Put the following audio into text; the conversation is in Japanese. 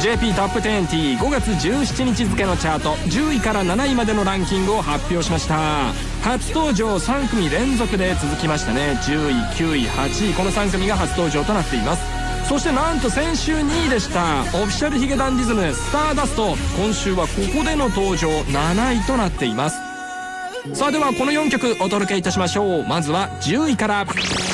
JP トップ205月17日付のチャート10位から7位までのランキングを発表しました。初登場3組連続で続きましたね。10位9位8位、この3組が初登場となっています。そしてなんと先週2位でしたオフィシャルヒゲダンディズムスターダスト、今週はここでの登場7位となっています。さあではこの4曲お届けいたしましょう。まずは10位から。